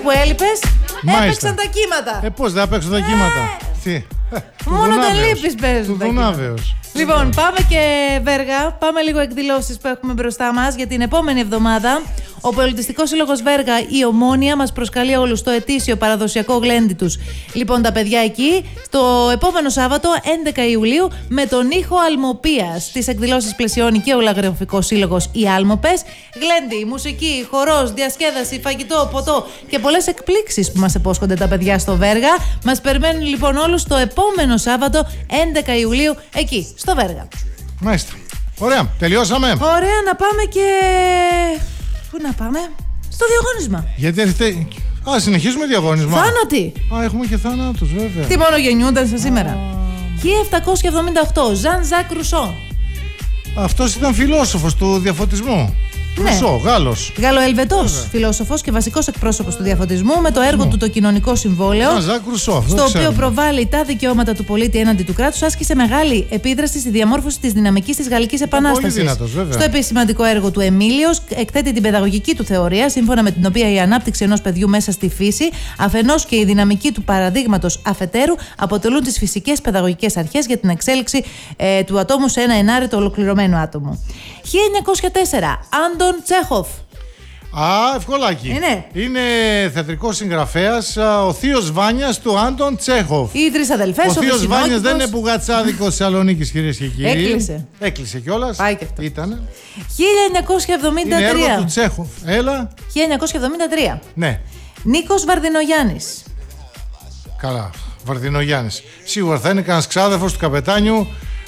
που έλειπες, έπαιξαν τα κύματα. Πώς δεν έπαιξαν τα κύματα. Τι. Μόνο όταν λείπεις παίζουν τα κύματα. Λοιπόν, πάμε και Βέργα. Πάμε λίγο εκδηλώσεις που έχουμε μπροστά μας για την επόμενη εβδομάδα. Ο Πολιτιστικός Σύλλογος Βέργα, η Ομόνοια, μας προσκαλεί όλους στο ετήσιο παραδοσιακό γλέντι τους. Λοιπόν, τα παιδιά εκεί, το επόμενο Σάββατο, 11 Ιουλίου, με τον ήχο Αλμοπίας. Τις εκδηλώσεις πλαισιώνει και ο Λαγραφικός Σύλλογος οι Άλμοπες. Γλέντι, μουσική, χορός, διασκέδαση, φαγητό, ποτό και πολλές εκπλήξεις που μας υπόσχονται τα παιδιά στο Βέργα. Μας περιμένουν λοιπόν όλους το επόμενο Σάββατο, 11 Ιουλίου, εκεί, στο Βέργα. Μάλιστα. Ωραία, τελειώσαμε. Ωραία, να πάμε και. Πού να πάμε? Στο διαγώνισμα. Γιατί έρχεται. Συνεχίζουμε διαγώνισμα. Θάνατοι. Έχουμε και θανάτους, βέβαια. Τι μόνο γεννιούνταν σε σήμερα. 1778, Ζαν Ζακ Ρουσό. Αυτός ήταν φιλόσοφος του διαφωτισμού. Ναι. Ρουσό, Γάλλος. Γαλλοελβετός φιλόσοφος και βασικός εκπρόσωπος του διαφωτισμού, με το έργο του Το Κοινωνικό Συμβόλαιο. Στο οποίο προβάλλει τα δικαιώματα του πολίτη έναντι του κράτους, άσκησε μεγάλη επίδραση στη διαμόρφωση της δυναμικής της Γαλλικής Επανάστασης. Στο επισημαντικό έργο του Εμίλιος εκθέτει την παιδαγωγική του θεωρία, σύμφωνα με την οποία η ανάπτυξη ενός παιδιού μέσα στη φύση, αφενός και η δυναμική του παραδείγματος αφετέρου, αποτελούν τις φυσικές παιδαγωγικές αρχές για την εξέλιξη του ατόμου σε ένα ενάρετο ολοκληρωμένο άτομο. 1904, Άντων Τσέχοφ. Ευκολάκι. Είναι θεατρικός συγγραφέας, ο θείος Βάνιας του Άντων Τσέχοφ. Οι τρεις αδελφές. Ο θείος Βάνιας δεν είναι πουγατσάδικος Θεσσαλονίκης, κυρίες και κύριοι. Έκλεισε κιόλας. Πάει και αυτό. Ήτανε. 1973. Είναι έργο του Τσέχοφ. Έλα. 1973. Ναι. Νίκος Βαρδινογιάννης. Καλά. Βαρδινογιάννης. Σίγουρα θα είναι κανένας ξάδερφος του καπετάνιου.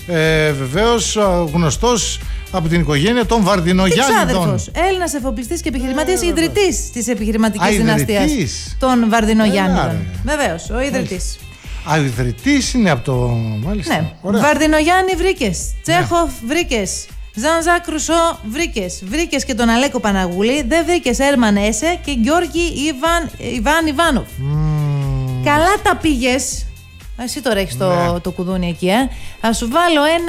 Βεβαίως γνωστός από την οικογένεια των Βαρδινογιάννηδων. Ξάδερφος, Έλληνας εφοπλιστής και επιχειρηματίας, ιδρυτής της επιχειρηματικής δυναστείας των Βαρδινογιάννηδων. Βεβαίως, ο ιδρυτής. Ο ιδρυτής είναι από το. Μάλιστα. Ναι. Βαρδινογιάννη βρήκες. Τσέχοφ βρήκες. Ζαν Ζακ Ρουσό βρήκες. Βρήκες και τον Αλέκο Παναγούλη. Δεν βρήκες Έρμαν Έσε και Γιώργη Ιβάν Ιβάνοφ. Καλά τα πήγες. Εσύ τώρα έχεις το κουδούνι εκεί, Θα σου βάλω ένα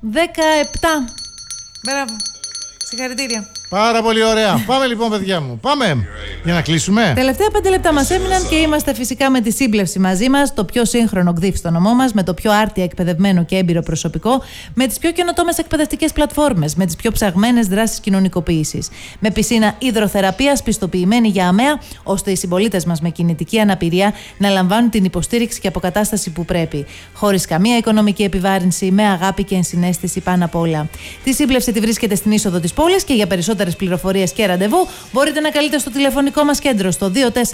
17. Μπράβο. Συγχαρητήρια. Πάρα πολύ ωραία. Πάμε λοιπόν, παιδιά μου. Πάμε για να κλείσουμε. Τελευταία 5 λεπτά μας έμειναν και είμαστε φυσικά με τη σύμπλευση μαζί μας, το πιο σύγχρονο ΚΔΙΦ στο νομό μας, με το πιο άρτια εκπαιδευμένο και έμπειρο προσωπικό, με τις πιο καινοτόμες εκπαιδευτικές πλατφόρμες, με τις πιο ψαγμένες δράσεις κοινωνικοποίησης. Με πισίνα υδροθεραπείας πιστοποιημένη για ΑΜΕΑ, ώστε οι συμπολίτες μας με κινητική αναπηρία να λαμβάνουν την υποστήριξη και αποκατάσταση που πρέπει. Χωρίς καμία οικονομική επιβάρυνση, με αγάπη και ενσυναίσθηση πάνω απ' όλα. Τη σύμπλευση τη βρίσκεται στην είσοδο της πόλης και για περισσότερες πληροφορίες και ραντεβού μπορείτε να καλείτε στο τηλεφωνικό μας κέντρο στο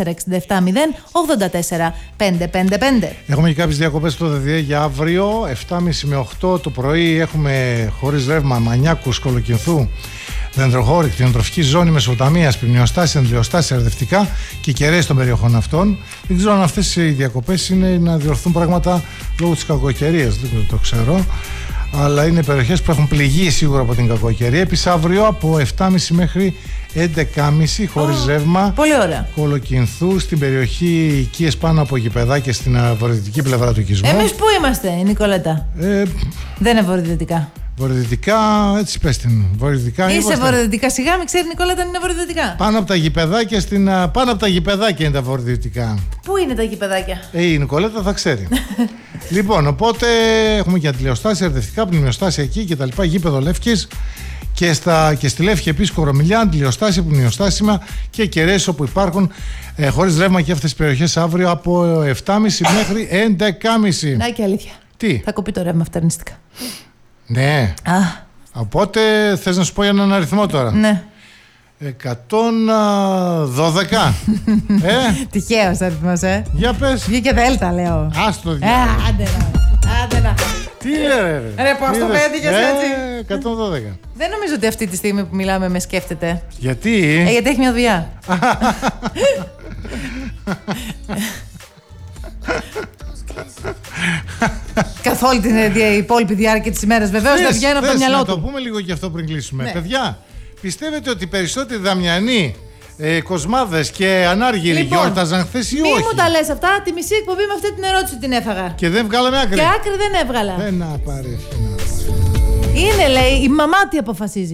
24670 84 555. Έχουμε και κάποιες διακοπές στο ΔΔΕ για αύριο, 7.30 με 8 το πρωί. Έχουμε χωρίς ρεύμα Μανιάκους, Κολοκυνθού, Δεντροχώρη, κτηνοτροφική ζώνη Μεσοποταμίας, πνευστάσεις, ενδυοστάσεις, ερδευτικά και κεραίες των περιοχών αυτών. Δεν ξέρω αν αυτές οι διακοπές είναι να διορθούν πράγματα λόγω της κακοκαιρίας, δεν το ξέρω. Αλλά είναι περιοχές που έχουν πληγεί σίγουρα από την κακοκαιρία. Επίσης αύριο από 7.30 μέχρι 11.30 χωρίς ρεύμα. Πολύ ωραία. Κολοκυνθού στην περιοχή οικίες πάνω από γηπεδάκια στην βορειοδυτική πλευρά του οικισμού. Εμείς πού είμαστε, Νικολέτα? Δεν είναι βορειοδυτικά. Βορειοδυτικά, έτσι πες την. Βορειοδυτικά είσαι βορειοδυτικά, σιγά μην ξέρει Νικόλα αν είναι βορειοδυτικά. Πάνω από τα γηπεδάκια, πάνω από τα γηπεδάκια είναι τα βορειοδυτικά. Πού είναι τα γηπεδάκια? Η Νικολέτα θα ξέρει. Λοιπόν, οπότε έχουμε και αντιλιοστάσια, ερδευτικά, πνευστάσια εκεί και τα λοιπά. Γήπεδο Λεύκης και στη Λεύκη επίσης Κορομιλιά, αντιλιοστάσια, πνευστάσιμα και κεραίες όπου υπάρχουν χωρίς ρεύμα και αυτές τις περιοχές αύριο από 7.30 μέχρι 11.30. Να και αλήθεια. Τι? Θα κοπεί το ρεύμα φταρνιστικά. Ναι. Οπότε θες να σου πω για έναν αριθμό τώρα? Ναι. 112. Τυχαίος αριθμός, Για πες. Βγήκε δέλτα, λέω. Άστο διάλογο. Άντε να. Τι ρε. Ρε, πώς το πέτυχες έτσι? 112. Δεν νομίζω ότι αυτή τη στιγμή που μιλάμε με σκέφτεται. Γιατί? Γιατί έχει μια δουλειά. Καθ' όλη την υπόλοιπη διάρκεια της ημέρας, βεβαίως δεν βγαίνω από το μυαλό του. Να το πούμε λίγο και αυτό πριν κλείσουμε. Παιδιά, πιστεύετε ότι περισσότεροι Δαμιανοί, κοσμάδες και ανάργυροι γιόρταζαν χθες ή όχι? Μη μου τα λες αυτά, τη μισή εκπομπή με αυτή την ερώτηση την έφαγα. Και δεν βγάλαμε άκρη. Και άκρη δεν έβγαλα. Δεν απαραίτητα. Είναι, λέει, η μαμά τι αποφασίζει.